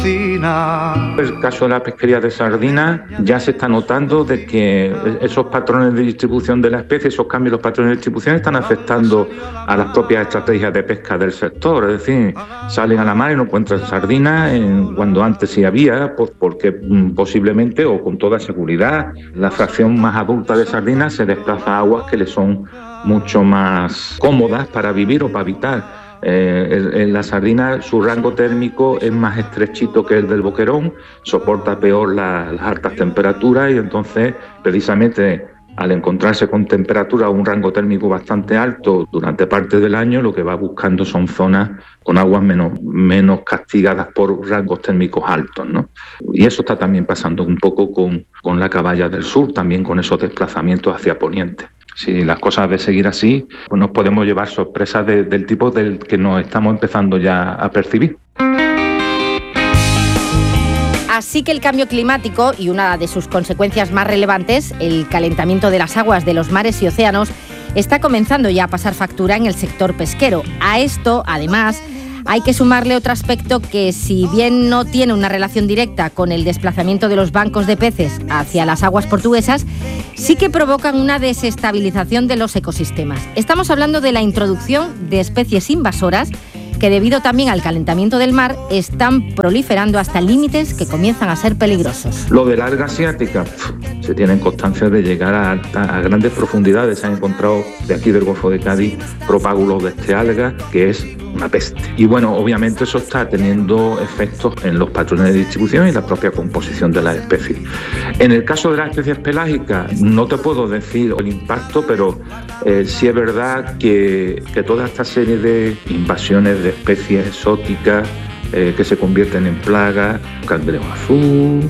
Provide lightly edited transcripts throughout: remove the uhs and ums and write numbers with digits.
El caso de la pesquería de sardinas ya se está notando de que esos patrones de distribución de la especie, esos cambios en los patrones de distribución están afectando a las propias estrategias de pesca del sector. Es decir, salen a la mar y no encuentran sardinas cuando antes sí había, porque posiblemente o con toda seguridad la fracción más adulta de sardinas se desplaza a aguas que le son mucho más cómodas para vivir o para habitar. En la sardina su rango térmico es más estrechito que el del boquerón, soporta peor las altas temperaturas y entonces precisamente al encontrarse con temperatura un rango térmico bastante alto durante parte del año, lo que va buscando son zonas con aguas menos castigadas por rangos térmicos altos, ¿no? Y eso está también pasando un poco con la caballa del sur, también con esos desplazamientos hacia poniente. Si las cosas deben seguir así, pues nos podemos llevar sorpresas del tipo del que nos estamos empezando ya a percibir. Así que el cambio climático y una de sus consecuencias más relevantes, el calentamiento de las aguas de los mares y océanos, está comenzando ya a pasar factura en el sector pesquero. A esto, además, hay que sumarle otro aspecto que, si bien no tiene una relación directa con el desplazamiento de los bancos de peces hacia las aguas portuguesas, sí que provocan una desestabilización de los ecosistemas. Estamos hablando de la introducción de especies invasoras que, debido también al calentamiento del mar, están proliferando hasta límites que comienzan a ser peligrosos. Lo del alga asiática, se tienen constancia de llegar a grandes profundidades. Se han encontrado de aquí del Golfo de Cádiz propágulos de este alga, que es una peste. Y bueno, obviamente eso está teniendo efectos en los patrones de distribución y la propia composición de las especies. En el caso de las especies pelágicas, no te puedo decir el impacto, pero sí es verdad que toda esta serie de invasiones de especies exóticas que se convierten en plagas, cangrejo azul,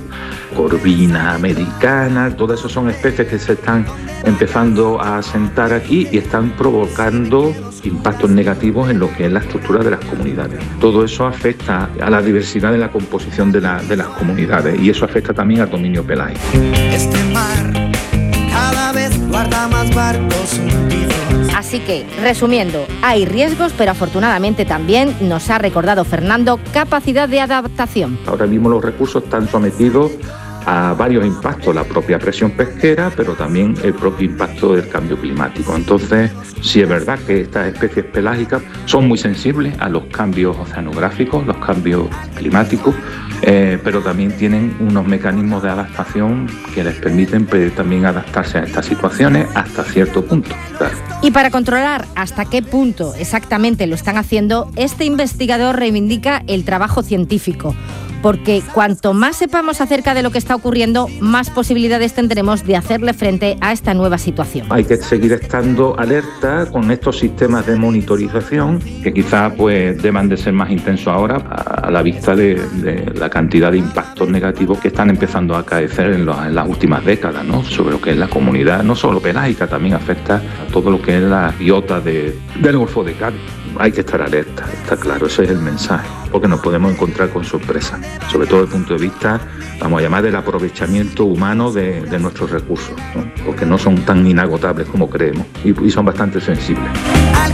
corvina americana, todas esas son especies que se están empezando a asentar aquí y están provocando impactos negativos en lo que es la estructura de las comunidades. Todo eso afecta a la diversidad de la composición de las comunidades y eso afecta también al dominio pelágico. Este mar cada vez guarda más barcos hundidos. Así que, resumiendo, hay riesgos, pero afortunadamente también, nos ha recordado Fernando, capacidad de adaptación. Ahora mismo los recursos están sometidos a varios impactos, la propia presión pesquera, pero también el propio impacto del cambio climático. Entonces, sí es verdad que estas especies pelágicas son muy sensibles a los cambios oceanográficos, los cambios climáticos, pero también tienen unos mecanismos de adaptación que les permiten también adaptarse a estas situaciones hasta cierto punto. Claro. Y para controlar hasta qué punto exactamente lo están haciendo, este investigador reivindica el trabajo científico, porque cuanto más sepamos acerca de lo que está ocurriendo, más posibilidades tendremos de hacerle frente a esta nueva situación. Hay que seguir estando alerta con estos sistemas de monitorización, que quizás deban de ser más intensos ahora a la vista de la cantidad de impactos negativos que están empezando a acaecer en las últimas décadas, ¿no? Sobre lo que es la comunidad, no solo pelágica, también afecta a todo lo que es la biota del Golfo de Cádiz. Hay que estar alerta, está claro, ese es el mensaje, porque nos podemos encontrar con sorpresas, sobre todo desde el punto de vista, vamos a llamar, del aprovechamiento humano de nuestros recursos, ¿no? Porque no son tan inagotables como creemos y son bastante sensibles.